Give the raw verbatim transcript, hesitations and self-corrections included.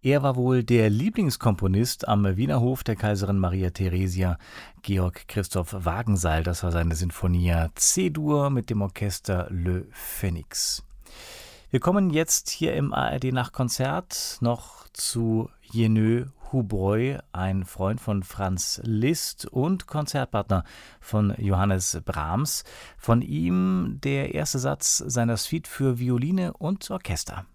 Er war wohl der Lieblingskomponist am Wiener Hof der Kaiserin Maria Theresia, Georg Christoph Wagenseil. Das war seine Sinfonia C-Dur mit dem Orchester Le Phénix. Wir kommen jetzt hier im A R D Nachtkonzert noch zu Jenő Hubroy, ein Freund von Franz Liszt und Konzertpartner von Johannes Brahms. Von ihm der erste Satz seiner Suite für Violine und Orchester.